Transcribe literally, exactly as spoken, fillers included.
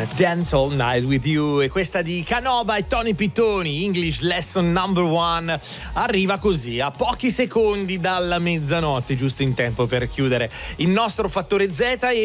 Dance All Night With You, e questa di Canova e Tony Pittoni, English Lesson Number One, arriva così a pochi secondi dalla mezzanotte, giusto in tempo per chiudere il nostro Fattore Z. E